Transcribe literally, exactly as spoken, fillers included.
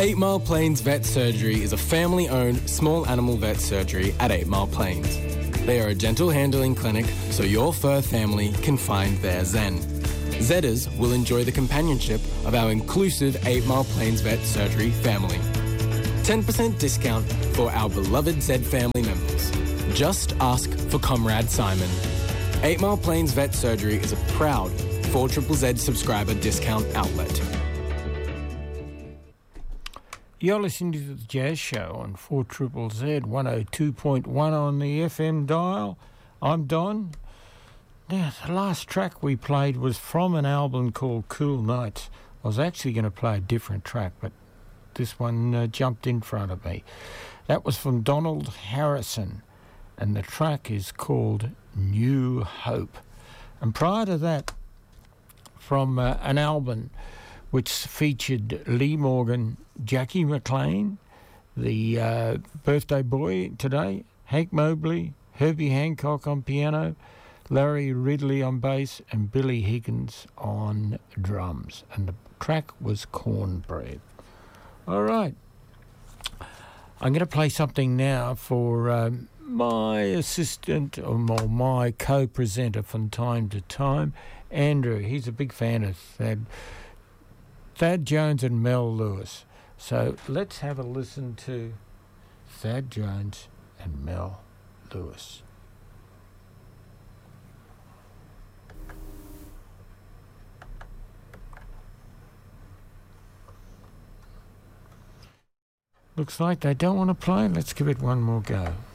Eight Mile Plains Vet Surgery is a family-owned small animal vet surgery at Eight Mile Plains. They are a gentle handling clinic so your fur family can find their zen. Zedders will enjoy the companionship of our inclusive Eight Mile Plains Vet Surgery family. ten percent discount for our beloved Zed family members. Just ask for Comrade Simon. Eight Mile Plains Vet Surgery is a proud four Z Z Z subscriber discount outlet. You're listening to the Jazz Show on four Z Z Z, one oh two point one on the F M dial. I'm Don. Now, the last track we played was from an album called Cool Nights. I was actually going to play a different track, but this one uh, jumped in front of me. That was from Donald Harrison, and the track is called New Hope. And prior to that, from uh, an album which featured Lee Morgan, Jackie McLean, the uh, birthday boy today, Hank Mobley, Herbie Hancock on piano, Larry Ridley on bass, and Billy Higgins on drums. And the track was Cornbread. All right. I'm going to play something now for um, my assistant or my co-presenter from time to time, Andrew. He's a big fan of Thad. Thad Jones and Mel Lewis. So let's have a listen to Thad Jones and Mel Lewis. Looks like they don't want to play. Let's give it one more go.